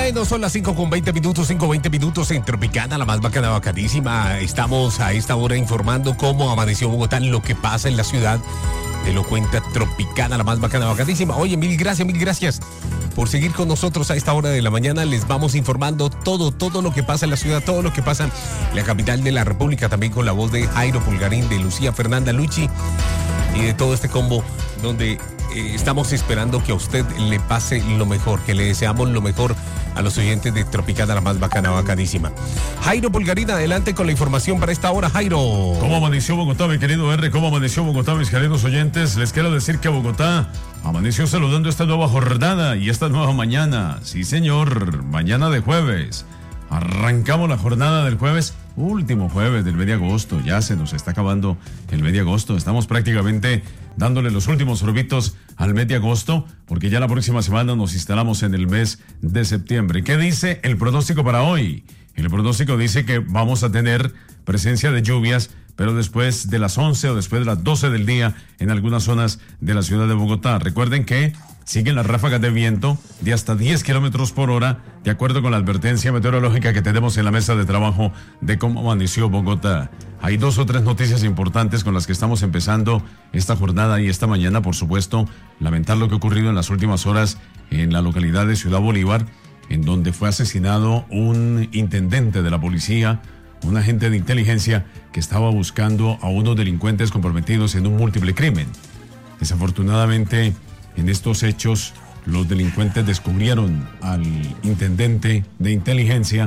Bueno, son las 5:20 en Tropicana, la más bacana, bacanísima. Estamos a esta hora informando cómo amaneció Bogotá, lo que pasa en la ciudad. Te lo cuenta Tropicana, la más bacana, bacanísima. Oye, mil gracias por seguir con nosotros a esta hora de la mañana. Les vamos informando todo lo que pasa en la ciudad, todo lo que pasa en la capital de la República, también con la voz de Jairo Pulgarín, de Lucía Fernanda Lucci y de todo este combo donde estamos esperando que a usted le pase lo mejor, que le deseamos lo mejor a los oyentes de Tropicana, la más bacana, bacanísima. Jairo Pulgarín, adelante con la información para esta hora, Jairo. ¿Cómo amaneció Bogotá, mi querido R? ¿Cómo amaneció Bogotá, mis queridos oyentes? Les quiero decir que Bogotá amaneció saludando esta nueva jornada y esta nueva mañana. Sí, señor, mañana de jueves. Arrancamos la jornada del jueves, último jueves del mes de agosto. Ya se nos está acabando el mes de agosto. Estamos prácticamente dándole los últimos sorbitos al mes de agosto, porque ya la próxima semana nos instalamos en el mes de septiembre. ¿Qué dice el pronóstico para hoy? El pronóstico dice que vamos a tener presencia de lluvias, pero después de las 11 o después de las 12 del día en algunas zonas de la ciudad de Bogotá. Recuerden que siguen las ráfagas de viento de hasta 10 kilómetros por hora, de acuerdo con la advertencia meteorológica que tenemos en la mesa de trabajo de cómo amaneció Bogotá. Hay 2 o 3 noticias importantes con las que estamos empezando esta jornada y esta mañana. Por supuesto, lamentar lo que ha ocurrido en las últimas horas en la localidad de Ciudad Bolívar, en donde fue asesinado un intendente de la policía, un agente de inteligencia que estaba buscando a unos delincuentes comprometidos en un múltiple crimen. Desafortunadamente, en estos hechos, los delincuentes descubrieron al intendente de inteligencia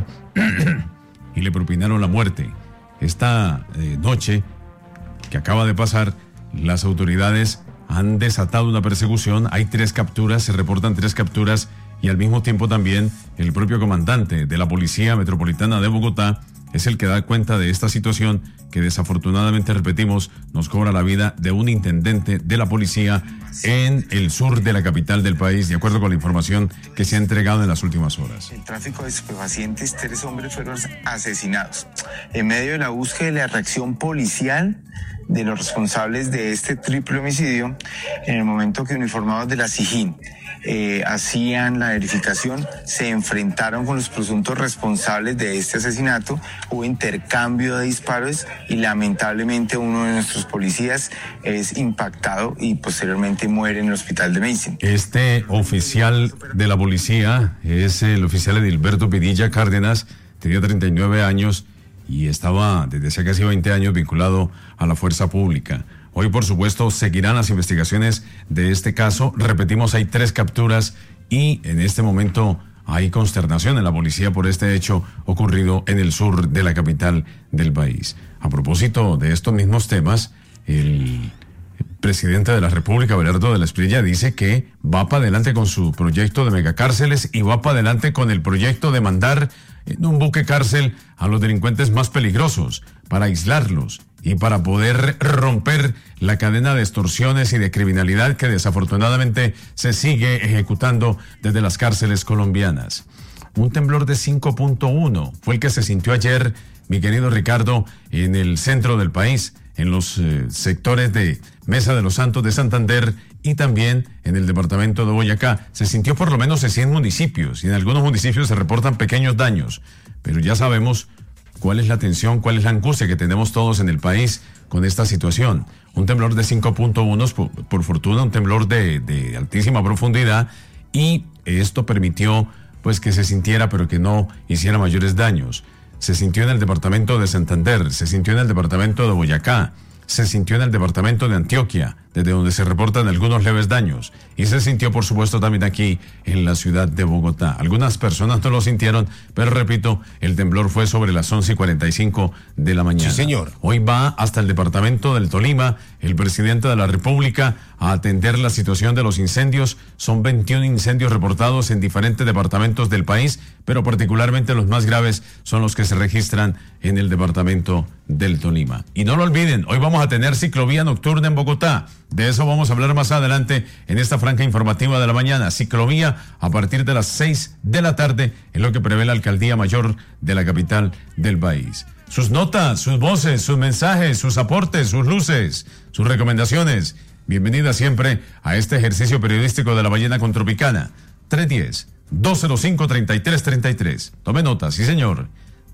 y le propinaron la muerte. Esta noche que acaba de pasar, las autoridades han desatado una persecución. Hay 3 capturas, se reportan 3 capturas y al mismo tiempo también el propio comandante de la Policía Metropolitana de Bogotá es el que da cuenta de esta situación que desafortunadamente, repetimos, nos cobra la vida de un intendente de la policía en el sur de la capital del país, de acuerdo con la información que se ha entregado en las últimas horas. El tráfico de estupefacientes, 3 hombres fueron asesinados. En medio de la búsqueda y la reacción policial de los responsables de este triple homicidio, en el momento que uniformados de la SIJIN hacían la verificación, se enfrentaron con los presuntos responsables de este asesinato, hubo intercambio de disparos y lamentablemente uno de nuestros policías es impactado y posteriormente muere en el hospital de Medicine. Este oficial de la policía es el oficial Edilberto Pinilla Cárdenas, tenía 39 años y estaba desde hace casi 20 años vinculado a la fuerza pública. Hoy, por supuesto, seguirán las investigaciones de este caso. Repetimos, hay 3 capturas y en este momento hay consternación en la policía por este hecho ocurrido en el sur de la capital del país. A propósito de estos mismos temas, el presidente de la República, Abelardo de la Espriella, dice que va para adelante con su proyecto de megacárceles y va para adelante con el proyecto de mandar en un buque cárcel a los delincuentes más peligrosos para aislarlos y para poder romper la cadena de extorsiones y de criminalidad que desafortunadamente se sigue ejecutando desde las cárceles colombianas. Un temblor de 5.1 fue el que se sintió ayer, mi querido Ricardo, en el centro del país, en los sectores de Mesa de los Santos de Santander y también en el departamento de Boyacá. Se sintió por lo menos en 100 municipios y en algunos municipios se reportan pequeños daños, pero ya sabemos cuál es la tensión, cuál es la angustia que tenemos todos en el país con esta situación. Un temblor de 5.1, por fortuna, un temblor de altísima profundidad, y esto permitió pues que se sintiera, pero que no hiciera mayores daños. Se sintió en el departamento de Santander, se sintió en el departamento de Boyacá, se sintió en el departamento de Antioquia, desde donde se reportan algunos leves daños, y se sintió, por supuesto, también aquí en la ciudad de Bogotá. Algunas personas no lo sintieron, pero repito, el temblor fue sobre las 11:45 de la mañana. Sí, señor. Hoy va hasta el departamento del Tolima el presidente de la República a atender la situación de los incendios. Son 21 incendios reportados en diferentes departamentos del país, pero particularmente los más graves son los que se registran en el departamento del Tolima. Y no lo olviden, hoy vamos a tener ciclovía nocturna en Bogotá. De eso vamos a hablar más adelante en esta franja informativa de la mañana. Ciclovía a partir de las 6 de la tarde, en lo que prevé la Alcaldía Mayor de la capital del país. Sus notas, sus voces, sus mensajes, sus aportes, sus luces, sus recomendaciones. Bienvenida siempre a este ejercicio periodístico de La Ballena con Tropicana. 310-205-3333. Tome nota, sí señor.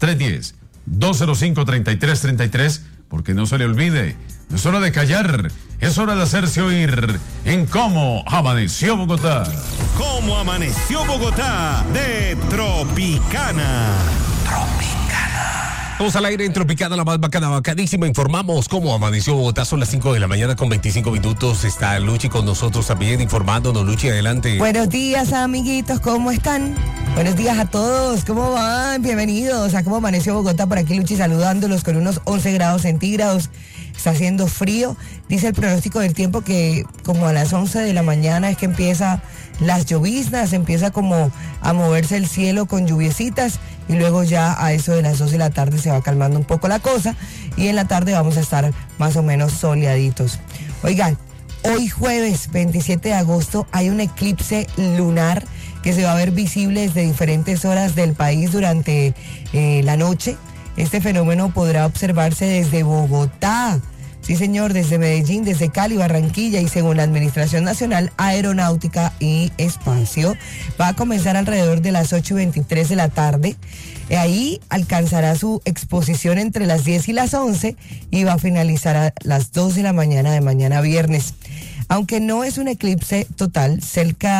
310-205-3333, porque no se le olvide, no es hora de callar, es hora de hacerse oír en Cómo Amaneció Bogotá. ¿Cómo amaneció Bogotá? De Tropicana. Vamos al aire en Tropicana, la más bacadísima. Informamos cómo amaneció Bogotá. Son las 5 de la mañana con 25 minutos. Está Luchi con nosotros también informándonos. Luchi, adelante. Buenos días, amiguitos, ¿cómo están? Buenos días a todos, ¿cómo van? Bienvenidos a Cómo Amaneció Bogotá. Por aquí Luchi saludándolos con unos 11 grados centígrados. Está haciendo frío. Dice el pronóstico del tiempo que como a las 11 de la mañana es que empieza las lloviznas, empieza como a moverse el cielo con lluviecitas y luego ya a eso de las 2 de la tarde se va calmando un poco la cosa y en la tarde vamos a estar más o menos soleaditos. Oigan, hoy jueves 27 de agosto hay un eclipse lunar que se va a ver visible desde diferentes horas del país durante la noche. Este fenómeno podrá observarse desde Bogotá, sí señor, desde Medellín, desde Cali, Barranquilla y según la Administración Nacional Aeronáutica y Espacio, va a comenzar alrededor de las 8:23 de la tarde. Ahí alcanzará su exposición entre las 10 y las 11 y va a finalizar a las 2 de la mañana de mañana viernes. Aunque no es un eclipse total, cerca